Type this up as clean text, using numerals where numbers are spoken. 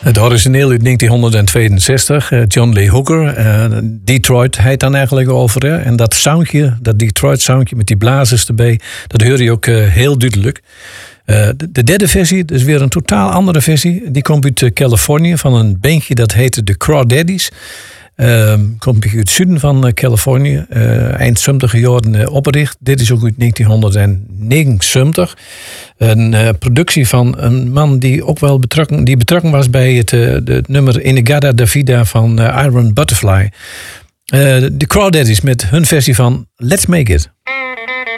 Het origineel uit 1962, John Lee Hooker. Detroit heet dan eigenlijk over. Hè? En dat soundje, dat Detroit soundje met die blazers erbij, dat hoor je ook heel duidelijk. De derde versie, dus weer een totaal andere versie. Die komt uit Californië van een bandje dat heette de Crawdaddies. Komt uit het zuiden van Californië. Eind 70 jaren opgericht. Dit is ook uit 1979. Een productie van een man die ook wel betrokken was bij het nummer Inagada da Vida van Iron Butterfly. De Crawdaddies met hun versie van Let's Make It.